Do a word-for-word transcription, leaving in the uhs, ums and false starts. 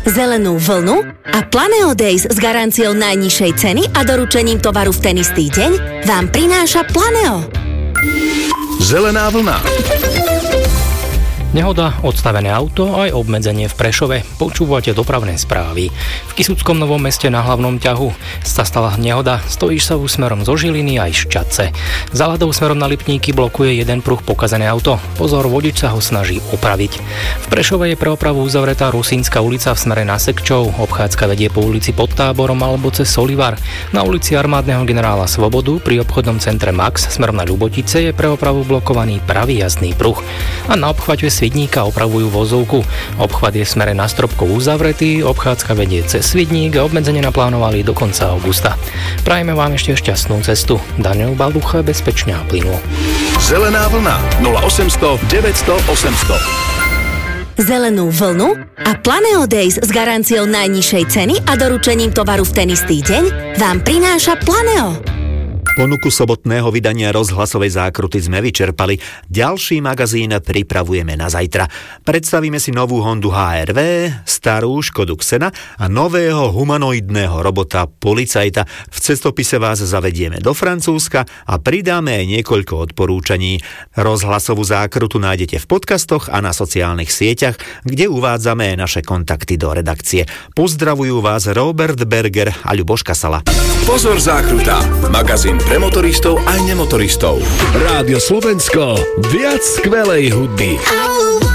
zelenú vlnu a Planeo Days s garanciou najnižšej ceny a doručením tovaru v ten istý deň vám prináša Planeo. Zelená vlna. Nehoda, odstavené auto aj obmedzenie v Prešove. Počúvate dopravné správy. V Kysuckom Novom Meste na hlavnom ťahu sa stala nehoda, stojíš sa smerom zo Žiliny aj Šťadce. Za ľadou smerom na Lipníky blokuje jeden pruh pokazené auto. Pozor, vodič sa ho snaží opraviť. V Prešove je pre opravu uzavretá Rusínska ulica v smere na Sekčov. Obchádzka vedie po ulici Pod Táborom alebo cez Solivar. Na ulici Armádneho generála Svobodu pri obchodnom centre Max smerom na Ľubotice je pre opravu blokovaný pravý jazdný pruh. A na obchvate Svidníka opravujú vozovku. Obchvat je v smere na Stropkov uzavretý, obchádzka vedie cez Svidník a obmedzenie naplánovali do konca augusta. Prajeme vám ešte šťastnú cestu. Daniel Balducha, bezpečne a plynulo. Zelená vlna nula osemsto deväťsto osemsto. Zelenú vlnu a Planeo Days s garanciou najnižšej ceny a doručením tovaru v ten istý deň vám prináša Planeo. Ponuku sobotného vydania rozhlasovej zákruty sme vyčerpali. Ďalší magazín pripravujeme na zajtra. Predstavíme si novú Hondu há er vé, starú Škodu Xena a nového humanoidného robota Policajta. V cestopise vás zavedieme do Francúzska a pridáme aj niekoľko odporúčaní. Rozhlasovú zákrutu nájdete v podcastoch a na sociálnych sieťach, kde uvádzame naše kontakty do redakcie. Pozdravujú vás Robert Berger a Ľuboš Kasala. Pozor, zákruta! Magazín pre motoristov aj nemotoristov. Rádio Slovensko. Viac skvelej hudby.